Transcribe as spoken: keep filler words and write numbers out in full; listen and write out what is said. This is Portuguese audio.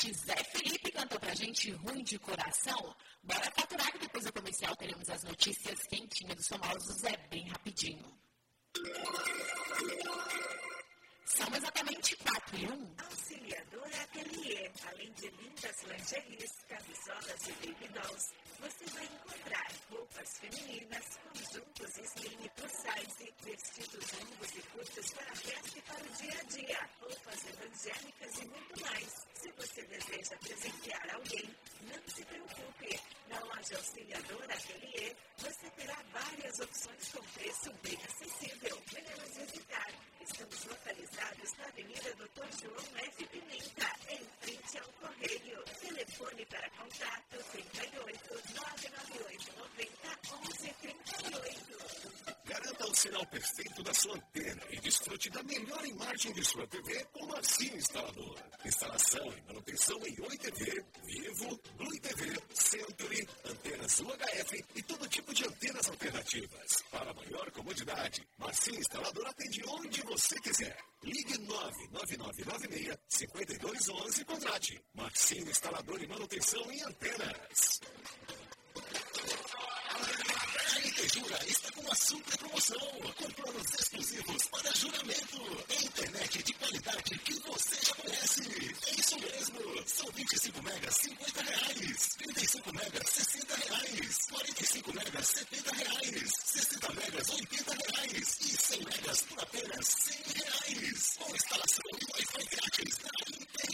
Zé Felipe cantou pra gente Ruim de Coração. Bora faturar que depois do comercial teremos as notícias quentinhas dos famosos, é bem rapidinho. São exatamente quatro e um. Auxiliadora Atelier, além de lindas lingeries, camisolas e baby dolls, você vai encontrar roupas femininas, conjuntos slim plus size, vestidos longos e curtos para a festa e para o dia a dia, roupas evangélicas e muito mais. Se você deseja presentear alguém, não se preocupe. Na loja Auxiliadora Atelier, você terá várias opções com preço bem acessível. Venha nos visitar. Estamos localizados na Avenida doutor João F. Pimenta, em frente ao Correio. Telefone para contato trinta e oito, nove nove oito, noventa, onze, trinta e oito. Garanta o sinal perfeito da sua antena e desfrute da melhor imagem de sua T V com o Marcinho Instalador. Instalação e manutenção em Oi T V, Vivo, Blue T V, Century, antenas U H F e todo tipo de antenas alternativas. Para maior comodidade, Marcinho Instalador atende onde você quiser. Ligue nove nove nove nove seis, cinco dois um um e contrate. Marcinho Instalador e manutenção em antenas. A Itejura está com uma super promoção, com planos exclusivos para juramento. Internet de qualidade que você já conhece. É isso mesmo, são vinte e cinco megas, cinquenta reais. trinta e cinco megas,